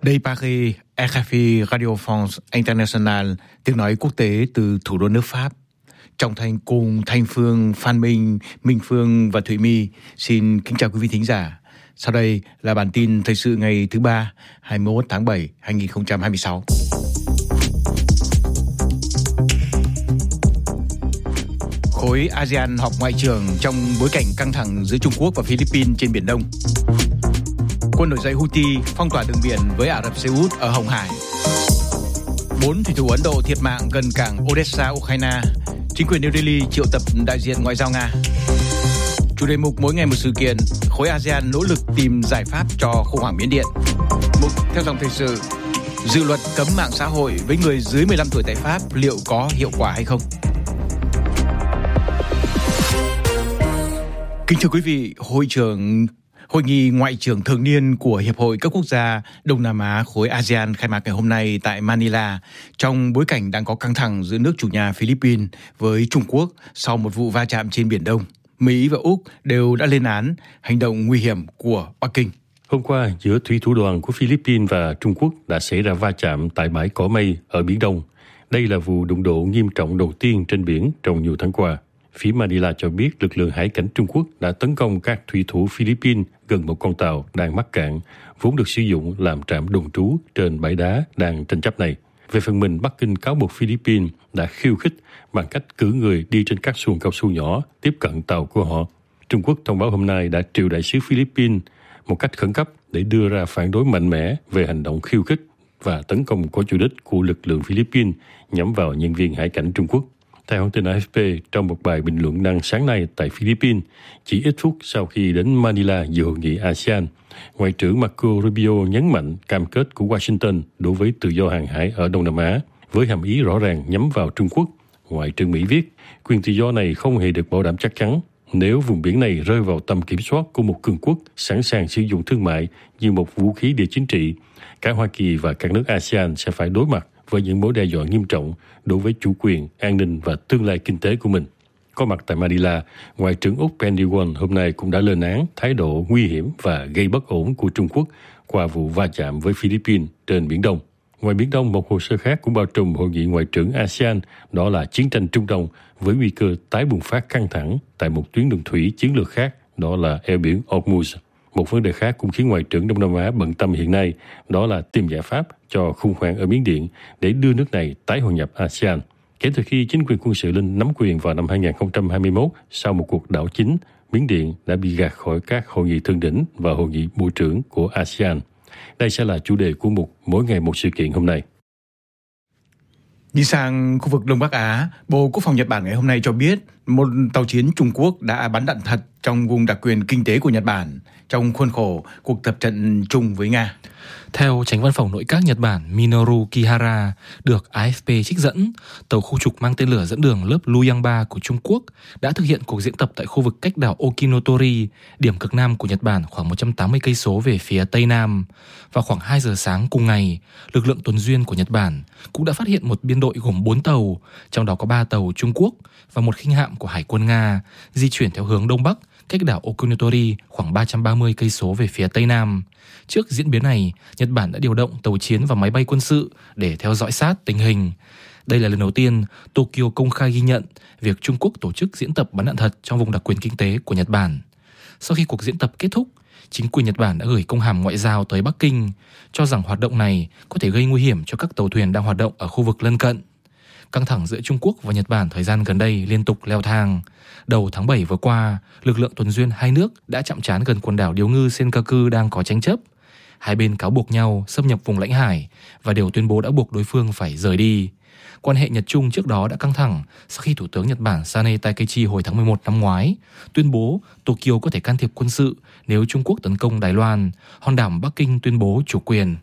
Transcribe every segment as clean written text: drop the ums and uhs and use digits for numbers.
Đây Paris, RFI Radio France International, tiếng nói quốc tế từ thủ đô nước Pháp. Trọng Thành cùng Thanh Phương, Phan Minh, Minh Phương và Thụy My xin kính chào quý vị thính giả. Sau đây là bản tin thời sự ngày thứ Ba, 21 tháng 7, 2026. Khối ASEAN họp ngoại trưởng trong bối cảnh căng thẳng giữa Trung Quốc và Philippines trên Biển Đông. Quân nổi dậy Houthi phong tỏa đường biển với Ả Rập Xê Út ở Hồng Hải. 4 thủy thủ Ấn Độ thiệt mạng gần cảng Odessa, Ukraine. Chính quyền New Delhi triệu tập đại diện ngoại giao Nga. Chủ đề mục mỗi ngày một sự kiện, khối ASEAN nỗ lực tìm giải pháp cho khủng hoảng Miến Điện. Mục theo dòng thời sự, dự luật cấm mạng xã hội với người dưới 15 tuổi tại Pháp liệu có hiệu quả hay không? Kính thưa quý vị, Hội nghị ngoại trưởng thường niên của Hiệp hội các quốc gia Đông Nam Á khối ASEAN khai mạc ngày hôm nay tại Manila trong bối cảnh đang có căng thẳng giữa nước chủ nhà Philippines với Trung Quốc sau một vụ va chạm trên Biển Đông. Mỹ và Úc đều đã lên án hành động nguy hiểm của Bắc Kinh. Hôm qua, giữa thủy thủ đoàn của Philippines và Trung Quốc đã xảy ra va chạm tại bãi Cỏ Mây ở Biển Đông. Đây là vụ đụng độ nghiêm trọng đầu tiên trên biển trong nhiều tháng qua. Phía Manila cho biết lực lượng hải cảnh Trung Quốc đã tấn công các thủy thủ Philippines gần một con tàu đang mắc cạn, vốn được sử dụng làm trạm đồn trú trên bãi đá đang tranh chấp này. Về phần mình, Bắc Kinh cáo buộc Philippines đã khiêu khích bằng cách cử người đi trên các xuồng cao su nhỏ tiếp cận tàu của họ. Trung Quốc thông báo hôm nay đã triệu đại sứ Philippines một cách khẩn cấp để đưa ra phản đối mạnh mẽ về hành động khiêu khích và tấn công có chủ đích của lực lượng Philippines nhắm vào nhân viên hải cảnh Trung Quốc. Theo hãng tin AFP, trong một bài bình luận đăng sáng nay tại Philippines, chỉ ít phút sau khi đến Manila dự hội nghị ASEAN, Ngoại trưởng Marco Rubio nhấn mạnh cam kết của Washington đối với tự do hàng hải ở Đông Nam Á, với hàm ý rõ ràng nhắm vào Trung Quốc. Ngoại trưởng Mỹ viết, quyền tự do này không hề được bảo đảm chắc chắn. Nếu vùng biển này rơi vào tầm kiểm soát của một cường quốc sẵn sàng sử dụng thương mại như một vũ khí địa chính trị, cả Hoa Kỳ và các nước ASEAN sẽ phải đối mặt với những mối đe dọa nghiêm trọng đối với chủ quyền, an ninh và tương lai kinh tế của mình. Có mặt tại Manila, Ngoại trưởng Úc Penny Wong hôm nay cũng đã lên án thái độ nguy hiểm và gây bất ổn của Trung Quốc qua vụ va chạm với Philippines trên Biển Đông. Ngoài Biển Đông, một hồ sơ khác cũng bao trùm hội nghị ngoại trưởng ASEAN, đó là chiến tranh Trung Đông với nguy cơ tái bùng phát căng thẳng tại một tuyến đường thủy chiến lược khác, đó là eo biển Hormuz. Một vấn đề khác cũng khiến Ngoại trưởng Đông Nam Á bận tâm hiện nay, đó là tìm giải pháp cho khủng hoảng ở Miến Điện để đưa nước này tái hội nhập ASEAN. Kể từ khi chính quyền quân sự Linh nắm quyền vào năm 2021, sau một cuộc đảo chính, Miến Điện đã bị gạt khỏi các hội nghị thượng đỉnh và hội nghị bộ trưởng của ASEAN. Đây sẽ là chủ đề của mục mỗi ngày một sự kiện hôm nay. Đi sang khu vực Đông Bắc Á, Bộ Quốc phòng Nhật Bản ngày hôm nay cho biết một tàu chiến Trung Quốc đã bắn đạn thật trong vùng đặc quyền kinh tế của Nhật Bản trong khuôn khổ cuộc tập trận chung với Nga. Theo Chánh Văn phòng Nội các Nhật Bản Minoru Kihara, được AFP trích dẫn, tàu khu trục mang tên lửa dẫn đường lớp Luyang-3 của Trung Quốc đã thực hiện cuộc diễn tập tại khu vực cách đảo Okinotori, điểm cực nam của Nhật Bản khoảng 180 cây số về phía tây nam. Vào khoảng 2 giờ sáng cùng ngày, lực lượng tuần duyên của Nhật Bản cũng đã phát hiện một biên đội gồm 4 tàu, trong đó có 3 tàu Trung Quốc và một khinh hạm của Hải quân Nga di chuyển theo hướng đông bắc, cách đảo Okinotori khoảng 330 cây số về phía tây nam. Trước diễn biến này, Nhật Bản đã điều động tàu chiến và máy bay quân sự để theo dõi sát tình hình. Đây là lần đầu tiên Tokyo công khai ghi nhận việc Trung Quốc tổ chức diễn tập bắn đạn thật trong vùng đặc quyền kinh tế của Nhật Bản. Sau khi cuộc diễn tập kết thúc, chính quyền Nhật Bản đã gửi công hàm ngoại giao tới Bắc Kinh, cho rằng hoạt động này có thể gây nguy hiểm cho các tàu thuyền đang hoạt động ở khu vực lân cận. Căng thẳng giữa Trung Quốc và Nhật Bản thời gian gần đây liên tục leo thang. Đầu tháng 7 vừa qua, lực lượng tuần duyên hai nước đã chạm trán gần quần đảo Điếu Ngư Senkaku đang có tranh chấp. Hai bên cáo buộc nhau xâm nhập vùng lãnh hải và đều tuyên bố đã buộc đối phương phải rời đi. Quan hệ Nhật-Trung trước đó đã căng thẳng sau khi Thủ tướng Nhật Bản Sane Takaichi hồi tháng 11 năm ngoái tuyên bố Tokyo có thể can thiệp quân sự nếu Trung Quốc tấn công Đài Loan, hòn đảo Bắc Kinh tuyên bố chủ quyền.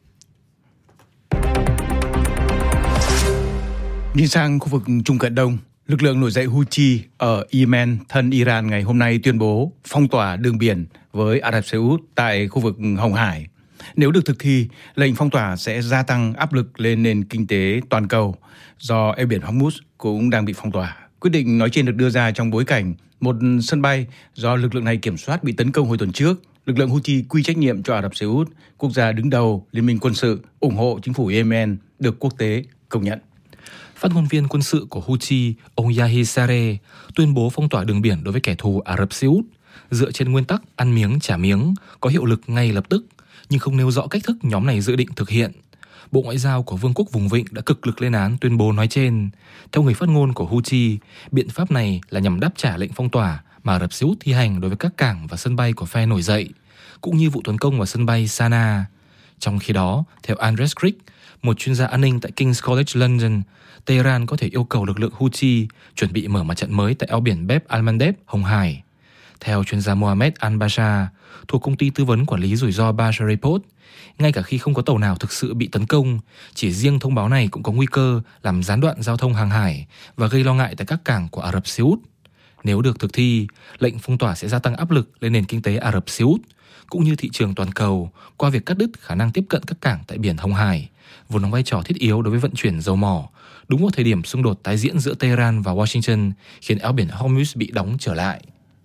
Đi sang khu vực Trung Cận Đông, lực lượng nổi dậy Houthi ở Yemen thân Iran ngày hôm nay tuyên bố phong tỏa đường biển với Ả Rập Xê Út tại khu vực Hồng Hải. Nếu được thực thi, lệnh phong tỏa sẽ gia tăng áp lực lên nền kinh tế toàn cầu do eo biển Hormuz cũng đang bị phong tỏa. Quyết định nói trên được đưa ra trong bối cảnh một sân bay do lực lượng này kiểm soát bị tấn công hồi tuần trước lực lượng Houthi quy trách nhiệm cho Ả Rập Xê Út, quốc gia đứng đầu liên minh quân sự ủng hộ chính phủ Yemen được quốc tế công nhận. Phát ngôn viên quân sự của Houthi, ông Yahya Saree, tuyên bố phong tỏa đường biển đối với kẻ thù Ả Rập Xê Út dựa trên nguyên tắc ăn miếng trả miếng, có hiệu lực ngay lập tức, nhưng không nêu rõ cách thức nhóm này dự định thực hiện. Bộ Ngoại giao của Vương quốc Vùng Vịnh đã cực lực lên án tuyên bố nói trên. Theo người phát ngôn của Houthi, biện pháp này là nhằm đáp trả lệnh phong tỏa mà Ả Rập Xê Út thi hành đối với các cảng và sân bay của phe nổi dậy, cũng như vụ tấn công vào sân bay Sana. Trong khi đó, theo Andres Krieg, một chuyên gia an ninh tại King's College London, Tehran có thể yêu cầu lực lượng Houthi chuẩn bị mở mặt trận mới tại eo biển Bab al-Mandeb, Hồng Hải. Theo chuyên gia Mohammed al-Basha, thuộc công ty tư vấn quản lý rủi ro Basha Report, ngay cả khi không có tàu nào thực sự bị tấn công, chỉ riêng thông báo này cũng có nguy cơ làm gián đoạn giao thông hàng hải và gây lo ngại tại các cảng của Ả Rập Xê Út. Nếu được thực thi, lệnh phong tỏa sẽ gia tăng áp lực lên nền kinh tế Ả Rập Xê Út, cũng như thị trường toàn cầu qua việc cắt đứt khả năng tiếp cận các cảng tại biển Hồng Hải, vốn đóng vai trò thiết yếu đối với vận chuyển dầu mỏ, đúng vào thời điểm xung đột tái diễn giữa Tehran và Washington khiến eo biển Hormuz bị đóng trở lại.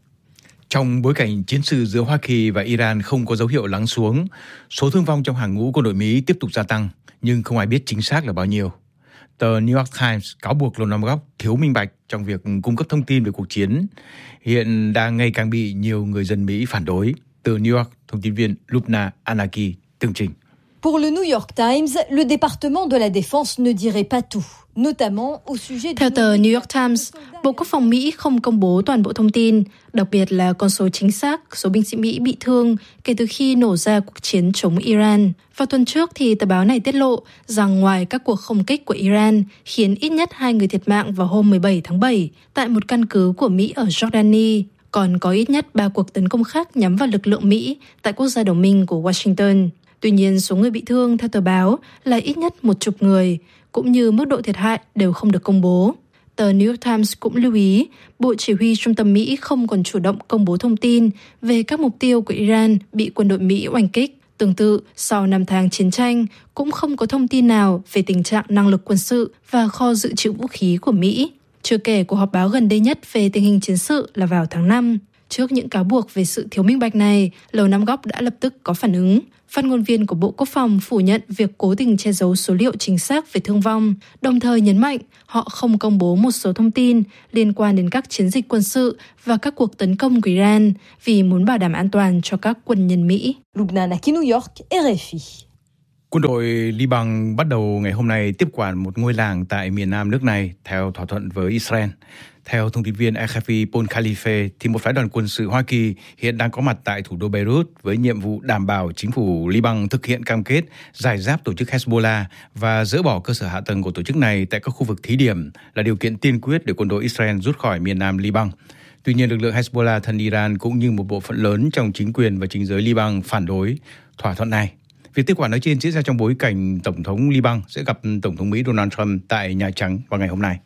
Trong bối cảnh chiến sự giữa Hoa Kỳ và Iran không có dấu hiệu lắng xuống, số thương vong trong hàng ngũ quân đội Mỹ tiếp tục gia tăng, nhưng không ai biết chính xác là bao nhiêu. Tờ New York Times cáo buộc Lầu Năm Góc thiếu minh bạch trong việc cung cấp thông tin về cuộc chiến, hiện đang ngày càng bị nhiều người dân Mỹ phản đối. Từ New York, thông tin viên Lubna Anaki tường trình. Pour le New York Times, le département de la défense ne dirait pas tout. Theo tờ New York Times, Bộ Quốc phòng Mỹ không công bố toàn bộ thông tin, đặc biệt là con số chính xác số binh sĩ Mỹ bị thương kể từ khi nổ ra cuộc chiến chống Iran. Vào tuần trước thì tờ báo này tiết lộ rằng ngoài các cuộc không kích của Iran khiến ít nhất 2 người thiệt mạng vào hôm 17 tháng 7 tại một căn cứ của Mỹ ở Jordani, còn có ít nhất 3 cuộc tấn công khác nhắm vào lực lượng Mỹ tại quốc gia đồng minh của Washington. Tuy nhiên, số người bị thương theo tờ báo là ít nhất 10 người, cũng như mức độ thiệt hại đều không được công bố. Tờ New York Times cũng lưu ý, Bộ Chỉ huy Trung tâm Mỹ không còn chủ động công bố thông tin về các mục tiêu của Iran bị quân đội Mỹ oanh kích. Tương tự, sau 5 tháng chiến tranh, cũng không có thông tin nào về tình trạng năng lực quân sự và kho dự trữ vũ khí của Mỹ. Chưa kể cuộc họp báo gần đây nhất về tình hình chiến sự là vào tháng 5. Trước những cáo buộc về sự thiếu minh bạch này, Lầu Năm Góc đã lập tức có phản ứng. Phát ngôn viên của Bộ Quốc phòng phủ nhận việc cố tình che giấu số liệu chính xác về thương vong, đồng thời nhấn mạnh họ không công bố một số thông tin liên quan đến các chiến dịch quân sự và các cuộc tấn công của Iran vì muốn bảo đảm an toàn cho các quân nhân Mỹ. Lubna Anaki, New York, RFI. Quân đội Liban bắt đầu ngày hôm nay tiếp quản một ngôi làng tại miền nam nước này theo thỏa thuận với Israel. Theo thông tin viên RFI Paul Khalife, thì một phái đoàn quân sự Hoa Kỳ hiện đang có mặt tại thủ đô Beirut với nhiệm vụ đảm bảo chính phủ Liban thực hiện cam kết giải giáp tổ chức Hezbollah và dỡ bỏ cơ sở hạ tầng của tổ chức này tại các khu vực thí điểm là điều kiện tiên quyết để quân đội Israel rút khỏi miền nam Liban. Tuy nhiên, lực lượng Hezbollah thân Iran cũng như một bộ phận lớn trong chính quyền và chính giới Liban phản đối thỏa thuận này. Việc tiếp quản nói trên diễn ra trong bối cảnh Tổng thống Liban sẽ gặp Tổng thống Mỹ Donald Trump tại Nhà Trắng vào ngày hôm nay.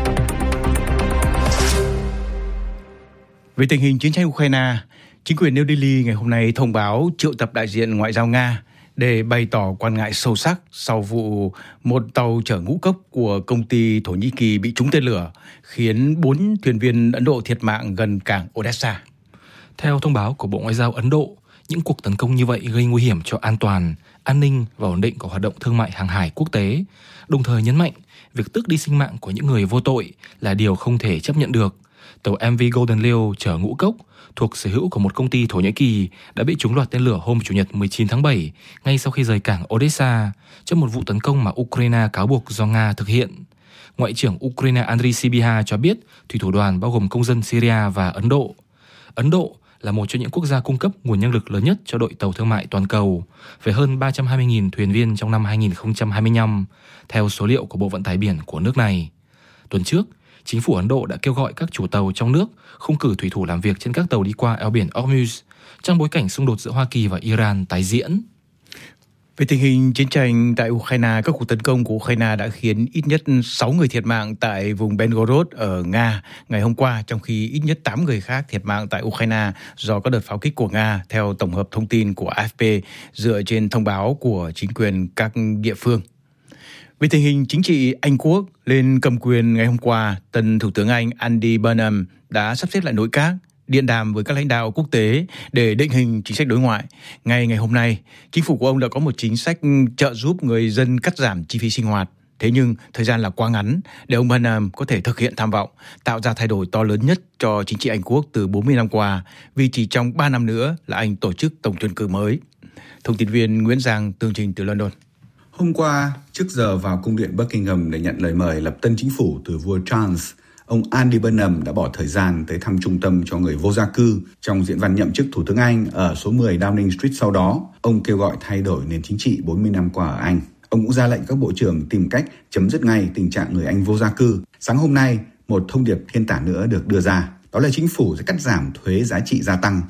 Về tình hình chiến tranh Ukraine, chính quyền New Delhi ngày hôm nay thông báo triệu tập đại diện ngoại giao Nga để bày tỏ quan ngại sâu sắc sau vụ một tàu chở ngũ cốc của công ty Thổ Nhĩ Kỳ bị trúng tên lửa, khiến 4 thuyền viên Ấn Độ thiệt mạng gần cảng Odessa. Theo thông báo của Bộ Ngoại giao Ấn Độ, những cuộc tấn công như vậy gây nguy hiểm cho an toàn, an ninh và ổn định của hoạt động thương mại hàng hải quốc tế, đồng thời nhấn mạnh việc tước đi sinh mạng của những người vô tội là điều không thể chấp nhận được. Tàu MV Golden Leo chở ngũ cốc thuộc sở hữu của một công ty Thổ Nhĩ Kỳ đã bị trúng loạt tên lửa hôm Chủ nhật 19 tháng 7 ngay sau khi rời cảng Odessa trong một vụ tấn công mà Ukraine cáo buộc do Nga thực hiện. Ngoại trưởng Ukraine Andriy Sybiha cho biết thủy thủ đoàn bao gồm công dân Syria và Ấn Độ. Ấn Độ là một trong những quốc gia cung cấp nguồn nhân lực lớn nhất cho đội tàu thương mại toàn cầu, với hơn 320.000 thuyền viên trong năm 2025, theo số liệu của Bộ Vận tải Biển của nước này. Tuần trước, chính phủ Ấn Độ đã kêu gọi các chủ tàu trong nước không cử thủy thủ làm việc trên các tàu đi qua eo biển Hormuz trong bối cảnh xung đột giữa Hoa Kỳ và Iran tái diễn. Về tình hình chiến tranh tại Ukraine, các cuộc tấn công của Ukraine đã khiến ít nhất 6 người thiệt mạng tại vùng Belgorod ở Nga ngày hôm qua, trong khi ít nhất 8 người khác thiệt mạng tại Ukraine do các đợt pháo kích của Nga, theo tổng hợp thông tin của AFP dựa trên thông báo của chính quyền các địa phương. Về tình hình chính trị Anh Quốc, lên cầm quyền ngày hôm qua, tân Thủ tướng Anh Andy Burnham đã sắp xếp lại nội các, điện đàm với các lãnh đạo quốc tế để định hình chính sách đối ngoại. Ngày hôm nay, chính phủ của ông đã có một chính sách trợ giúp người dân cắt giảm chi phí sinh hoạt. Thế nhưng thời gian là quá ngắn để ông Burnham có thể thực hiện tham vọng, tạo ra thay đổi to lớn nhất cho chính trị Anh Quốc từ 40 năm qua, vì chỉ trong 3 năm nữa là Anh tổ chức tổng tuyển cử mới. Thông tin viên Nguyễn Giang tường trình từ London. Hôm qua, trước giờ vào cung điện Buckingham để nhận lời mời lập tân chính phủ từ vua Charles, ông Andy Burnham đã bỏ thời gian tới thăm trung tâm cho người vô gia cư trong diễn văn nhậm chức Thủ tướng Anh ở số 10 Downing Street. Sau đó, ông kêu gọi thay đổi nền chính trị 40 năm qua ở Anh. Ông cũng ra lệnh các bộ trưởng tìm cách chấm dứt ngay tình trạng người Anh vô gia cư. Sáng hôm nay, một thông điệp thiên tả nữa được đưa ra. Đó là chính phủ sẽ cắt giảm thuế giá trị gia tăng